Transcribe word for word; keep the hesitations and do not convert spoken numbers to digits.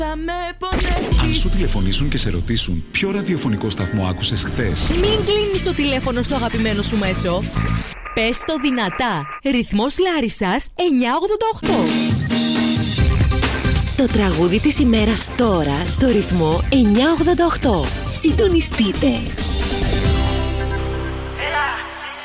Θα με πονέσεις. Αν σου τηλεφωνήσουν και σε ρωτήσουν ποιο ραδιοφωνικό σταθμό άκουσες χθες, μην κλείνεις το τηλέφωνο στο αγαπημένο σου μέσο. Πες το δυνατά. Ρυθμός Λάρισσας εννιακόσια ογδόντα οκτώ. Το τραγούδι της ημέρας τώρα στο ρυθμό εννιακόσια ογδόντα οκτώ. Συντονιστείτε.